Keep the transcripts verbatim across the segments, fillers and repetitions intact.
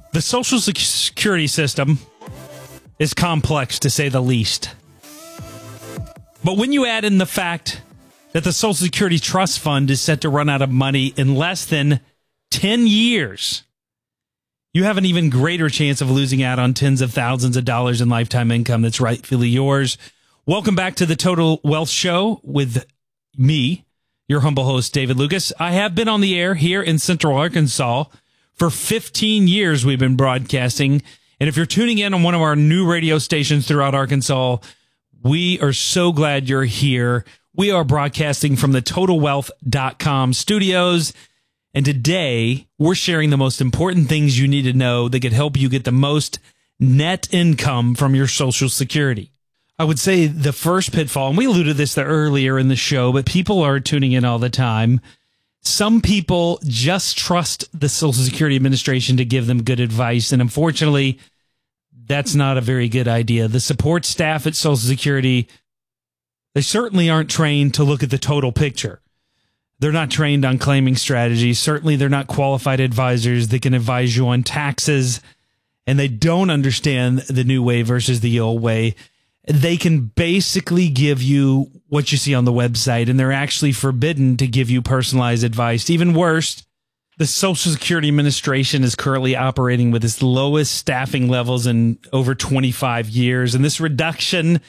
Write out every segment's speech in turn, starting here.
The Social Security system is complex, to say the least. But when you add in the fact that the Social Security Trust Fund is set to run out of money in less than ten years, you have an even greater chance of losing out on tens of thousands of dollars in lifetime income that's rightfully yours. Welcome back to the Total Wealth Show with me, your humble host, David Lucas. I have been on the air here in Central Arkansas for fifteen years. We've been broadcasting. And if you're tuning in on one of our new radio stations throughout Arkansas, we are so glad you're here. We are broadcasting from the total wealth dot com studios. And today, we're sharing the most important things you need to know that could help you get the most net income from your Social Security. I would say the first pitfall, and we alluded to this earlier in the show, but people are tuning in all the time. Some people just trust the Social Security Administration to give them good advice, and unfortunately, that's not a very good idea. The support staff at Social Security, they certainly aren't trained to look at the total picture. They're not trained on claiming strategies. Certainly, they're not qualified advisors that can advise you on taxes, and they don't understand the new way versus the old way. They can basically give you what you see on the website, and they're actually forbidden to give you personalized advice. Even worse, the Social Security Administration is currently operating with its lowest staffing levels in over twenty-five years, and this reduction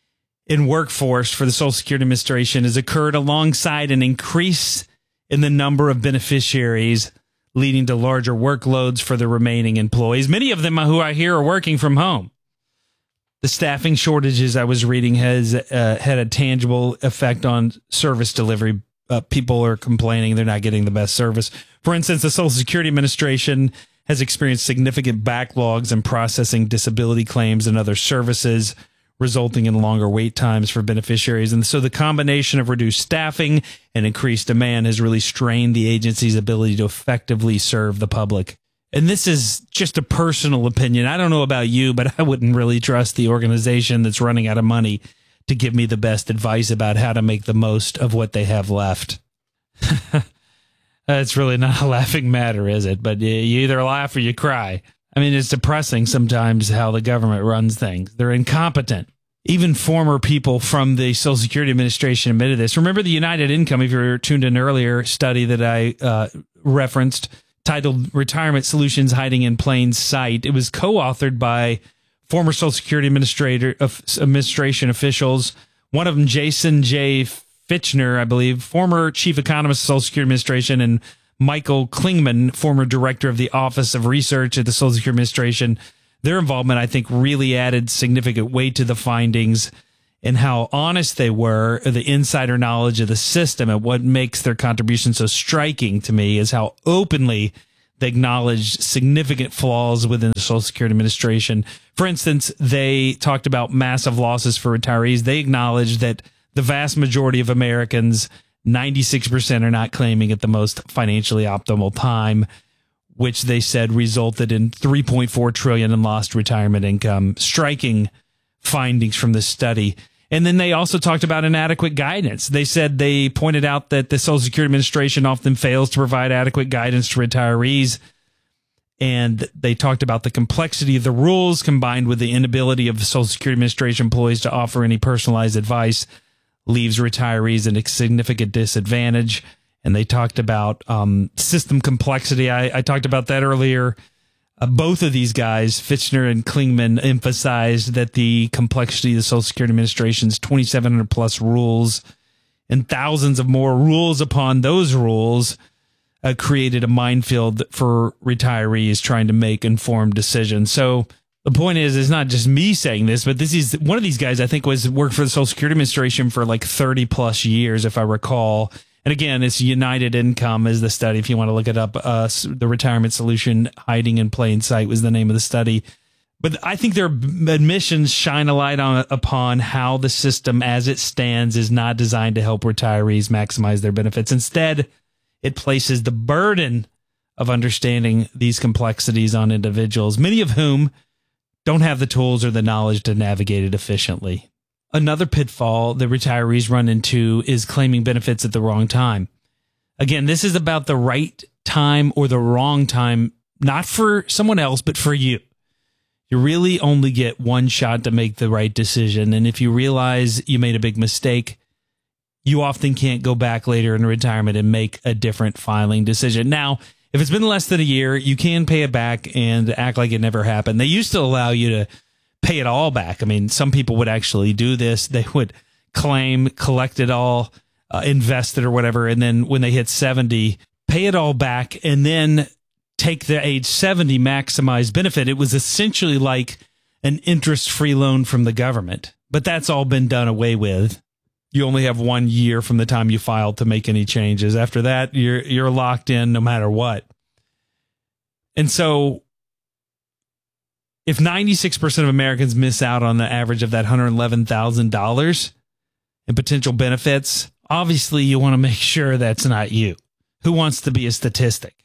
in workforce for the Social Security Administration has occurred alongside an increase in the number of beneficiaries, leading to larger workloads for the remaining employees. Many of them who I hear are working from home. The staffing shortages I was reading has uh, had a tangible effect on service delivery. Uh, people are complaining they're not getting the best service. For instance, the Social Security Administration has experienced significant backlogs in processing disability claims and other services, resulting in longer wait times for beneficiaries. And so the combination of reduced staffing and increased demand has really strained the agency's ability to effectively serve the public. And this is just a personal opinion. I don't know about you, but I wouldn't really trust the organization that's running out of money to give me the best advice about how to make the most of what they have left. It's really not a laughing matter, is it? But you either laugh or you cry. I mean, it's depressing sometimes how the government runs things. They're incompetent. Even former people from the Social Security Administration admitted this. Remember the United Income, if you were tuned in earlier, study that I uh, referenced, titled Retirement Solutions Hiding in Plain Sight. It was co-authored by former Social Security Administrator of administration officials. One of them, Jason J. Fitchner, I believe, former Chief Economist of Social Security Administration, and Michael Klingman, former Director of the Office of Research at the Social Security Administration. Their involvement, I think, really added significant weight to the findings and how honest they were, the insider knowledge of the system. And what makes their contribution so striking to me is how openly they acknowledged significant flaws within the Social Security Administration. For instance, they talked about massive losses for retirees. They acknowledged that the vast majority of Americans, ninety-six percent, are not claiming at the most financially optimal time, which they said resulted in three point four trillion dollars in lost retirement income. Striking findings from this study. And then they also talked about inadequate guidance. They said they pointed out that the Social Security Administration often fails to provide adequate guidance to retirees. And they talked about the complexity of the rules combined with the inability of Social Security Administration employees to offer any personalized advice leaves retirees at a significant disadvantage. And they talked about um, system complexity. I, I talked about that earlier. Uh, both of these guys, Fitchner and Klingman, emphasized that the complexity of the Social Security Administration's twenty-seven hundred plus rules and thousands of more rules upon those rules uh, created a minefield for retirees trying to make informed decisions. So the point is, it's not just me saying this, but this is one of these guys, I think, was worked for the Social Security Administration for like thirty plus years, if I recall. And again, it's United Income is the study. If you want to look it up, uh, the Retirement Solution Hiding in Plain Sight was the name of the study. But I think their admissions shine a light on upon how the system as it stands is not designed to help retirees maximize their benefits. Instead, it places the burden of understanding these complexities on individuals, many of whom don't have the tools or the knowledge to navigate it efficiently. Another pitfall that retirees run into is claiming benefits at the wrong time. Again, this is about the right time or the wrong time not for someone else, but for you. You really only get one shot to make the right decision. And if you realize you made a big mistake, you often can't go back later in retirement and make a different filing decision. Now, if it's been less than a year, you can pay it back and act like it never happened. They used to allow you to pay it all back. I mean, some people would actually do this. They would claim, collect it all, uh, invest it or whatever, and then when they hit seventy, pay it all back, and then take the age seventy maximized benefit. It was essentially like an interest-free loan from the government, but that's all been done away with. You only have one year from the time you filed to make any changes. After that, you're you're locked in no matter what. And so if ninety-six percent of Americans miss out on the average of that one hundred eleven thousand dollars in potential benefits, obviously you want to make sure that's not you. Who wants to be a statistic?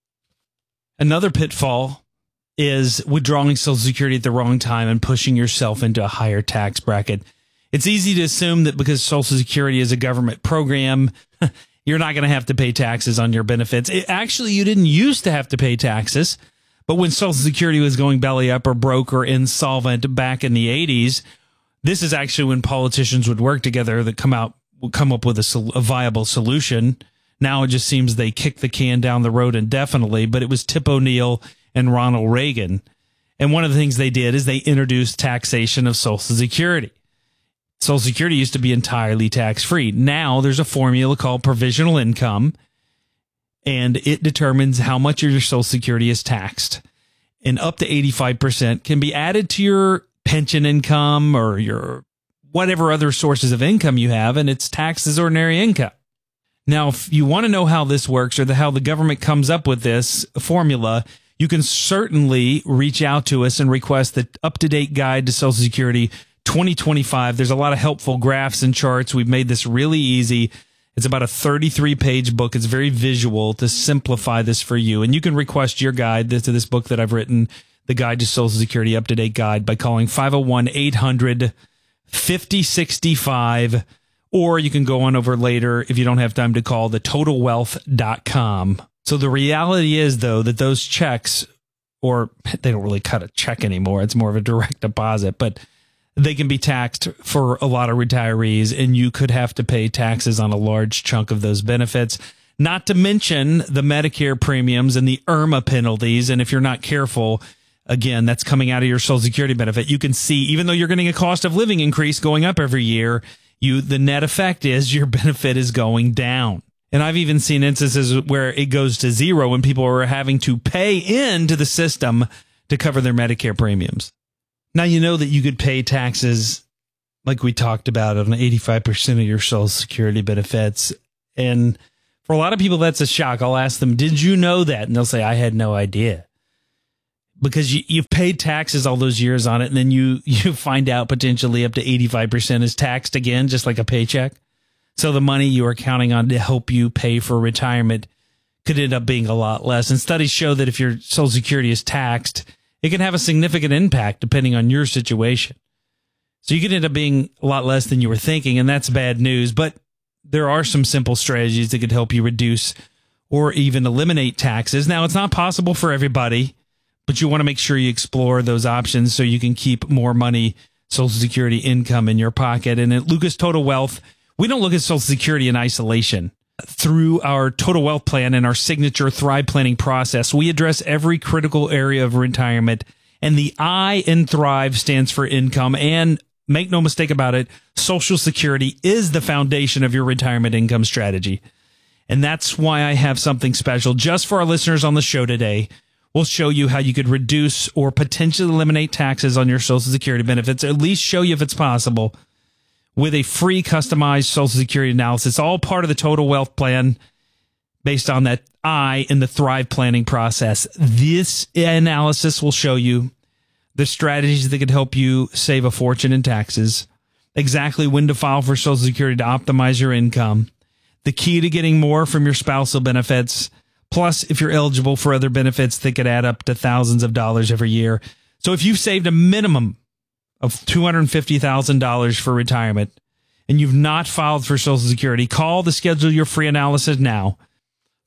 Another pitfall is withdrawing Social Security at the wrong time and pushing yourself into a higher tax bracket. It's easy to assume that because Social Security is a government program, you're not going to have to pay taxes on your benefits. It, actually, you didn't used to have to pay taxes, but when Social Security was going belly up or broke or insolvent back in the eighties, this is actually when politicians would work together that come out, would come up with a, a viable solution. Now it just seems they kick the can down the road indefinitely, but it was Tip O'Neill and Ronald Reagan. And one of the things they did is they introduced taxation of Social Security. Social Security used to be entirely tax-free. Now there's a formula called provisional income, and it determines how much of your Social Security is taxed. And up to eighty-five percent can be added to your pension income or your whatever other sources of income you have, and it's taxed as ordinary income. Now, if you want to know how this works or the, how the government comes up with this formula, you can certainly reach out to us and request the up-to-date guide to Social Security twenty twenty-five. There's a lot of helpful graphs and charts. We've made this really easy. It's about a thirty-three page book. It's very visual to simplify this for you. And you can request your guide to this book that I've written, the Guide to Social Security Up-to-Date Guide, by calling five oh one, eight hundred, fifty sixty-five. Or you can go on over later if you don't have time to call, the total wealth dot com. So the reality is, though, that those checks, or they don't really cut a check anymore. It's more of a direct deposit, but they can be taxed for a lot of retirees, and you could have to pay taxes on a large chunk of those benefits, not to mention the Medicare premiums and the I R M A penalties. And if you're not careful, again, that's coming out of your Social Security benefit. You can see, even though you're getting a cost of living increase going up every year, you the net effect is your benefit is going down. And I've even seen instances where it goes to zero when people are having to pay into the system to cover their Medicare premiums. Now, you know that you could pay taxes, like we talked about, on eighty-five percent of your Social Security benefits. And for a lot of people, that's a shock. I'll ask them, did you know that? And they'll say, I had no idea. Because you, you've paid taxes all those years on it, and then you, you find out potentially up to eighty-five percent is taxed again, just like a paycheck. So the money you are counting on to help you pay for retirement could end up being a lot less. And studies show that if your Social Security is taxed, it can have a significant impact depending on your situation. So you could end up being a lot less than you were thinking, and that's bad news. But there are some simple strategies that could help you reduce or even eliminate taxes. Now, it's not possible for everybody, but you want to make sure you explore those options so you can keep more money, Social Security income in your pocket. And at Lucas Total Wealth, we don't look at Social Security in isolation. Through our Total Wealth Plan and our signature Thrive planning process, we address every critical area of retirement. And the I in Thrive stands for income. And make no mistake about it, Social Security is the foundation of your retirement income strategy. And that's why I have something special just for our listeners on the show today. We'll show you how you could reduce or potentially eliminate taxes on your Social Security benefits, or at least show you if it's possible, with a free customized Social Security analysis, all part of the Total Wealth Plan based on that I in the Thrive planning process. This analysis will show you the strategies that could help you save a fortune in taxes, exactly when to file for Social Security to optimize your income, the key to getting more from your spousal benefits, plus if you're eligible for other benefits that could add up to thousands of dollars every year. So if you've saved a minimum of two hundred fifty thousand dollars for retirement and you've not filed for Social Security, call to schedule your free analysis now.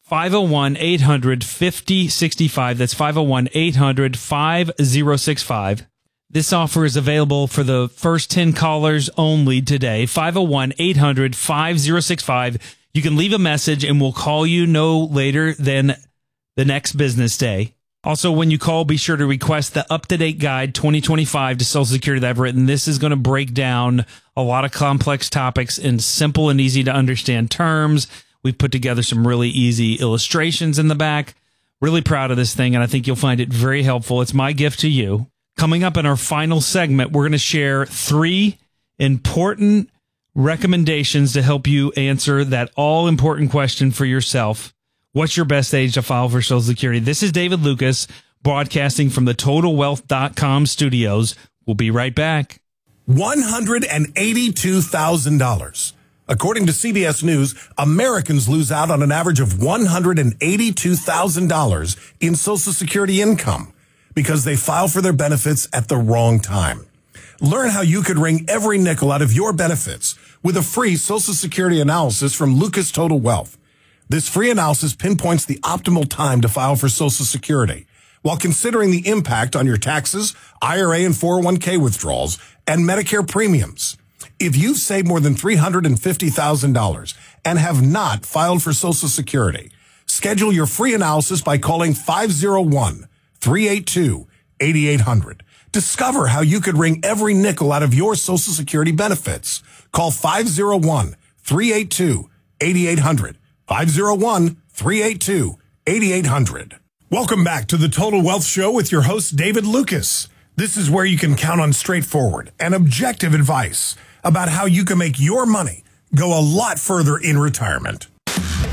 five oh one, eight hundred, fifty sixty-five. That's five oh one, eight hundred, fifty sixty-five. This offer is available for the first ten callers only today. five oh one, eight hundred, fifty sixty-five. You can leave a message and we'll call you no later than the next business day. Also, when you call, be sure to request the up-to-date guide twenty twenty-five to Social Security that I've written. This is going to break down a lot of complex topics in simple and easy to understand terms. We've put together some really easy illustrations in the back. Really proud of this thing, and I think you'll find it very helpful. It's my gift to you. Coming up in our final segment, we're going to share three important recommendations to help you answer that all-important question for yourself. What's your best age to file for Social Security? This is David Lucas, broadcasting from the total wealth dot com studios. We'll be right back. one hundred eighty-two thousand dollars. According to C B S News, Americans lose out on an average of one hundred eighty-two thousand dollars in Social Security income because they file for their benefits at the wrong time. Learn how you could wring every nickel out of your benefits with a free Social Security analysis from Lucas Total Wealth. This free analysis pinpoints the optimal time to file for Social Security while considering the impact on your taxes, I R A and four oh one k withdrawals, and Medicare premiums. If you've saved more than three hundred fifty thousand dollars and have not filed for Social Security, schedule your free analysis by calling five oh one, three eight two, eight eight hundred. Discover how you could wring every nickel out of your Social Security benefits. Call five oh one, three eight two, eight eight hundred. five oh one, three eight two, eight eight hundred. Welcome back to the Total Wealth Show with your host, David Lucas. This is where you can count on straightforward and objective advice about how you can make your money go a lot further in retirement.